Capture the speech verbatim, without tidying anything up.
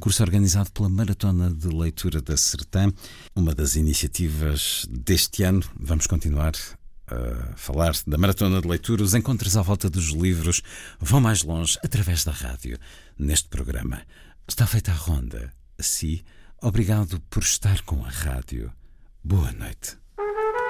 percurso organizado pela Maratona de Leitura da Sertã, uma das iniciativas deste ano. Vamos continuar a falar da Maratona de Leitura. Os encontros à volta dos livros vão mais longe através da rádio. Neste programa está feita a ronda. Assim, obrigado por estar com a rádio. Boa noite.